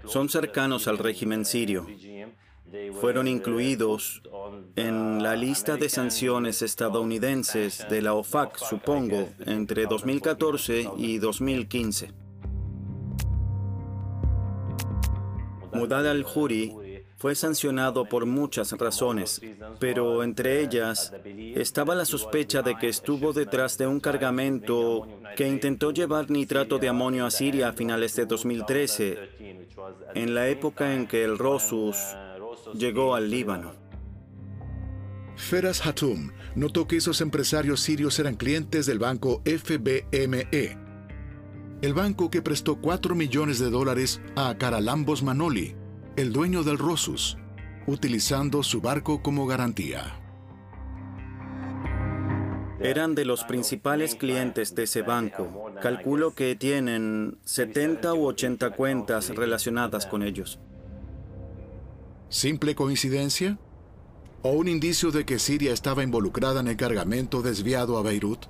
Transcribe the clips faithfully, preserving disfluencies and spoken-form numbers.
son cercanos al régimen sirio. Fueron incluidos en la lista de sanciones estadounidenses de la OFAC, supongo, entre dos mil catorce y dos mil quince. Mudad al-Huri fue sancionado por muchas razones, pero entre ellas estaba la sospecha de que estuvo detrás de un cargamento que intentó llevar nitrato de amonio a Siria a finales de dos mil trece, en la época en que el Rosus llegó al Líbano. Feras Hatum notó que esos empresarios sirios eran clientes del banco F B M E, el banco que prestó cuatro millones de dólares a Karalambos Manoli, el dueño del Rosus, utilizando su barco como garantía. Eran de los principales clientes de ese banco. Calculo que tienen setenta u ochenta cuentas relacionadas con ellos. ¿Simple coincidencia? ¿O un indicio de que Siria estaba involucrada en el cargamento desviado a Beirut?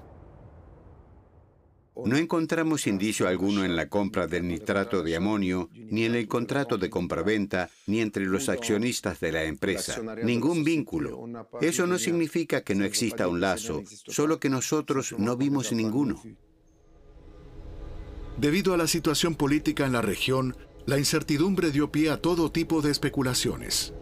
No encontramos indicio alguno en la compra del nitrato de amonio, ni en el contrato de compraventa, ni entre los accionistas de la empresa. Ningún vínculo. Eso no significa que no exista un lazo, solo que nosotros no vimos ninguno. Debido a la situación política en la región, la incertidumbre dio pie a todo tipo de especulaciones.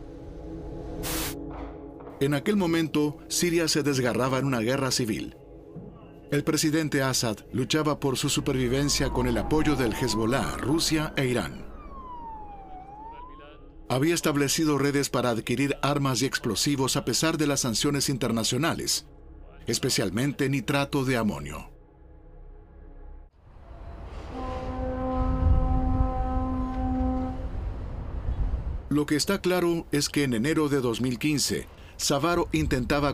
En aquel momento, Siria se desgarraba en una guerra civil. El presidente Assad luchaba por su supervivencia con el apoyo del Hezbollah, Rusia e Irán. Había establecido redes para adquirir armas y explosivos a pesar de las sanciones internacionales, especialmente nitrato de amonio. Lo que está claro es que en enero de dos mil quince, Savaro intentaba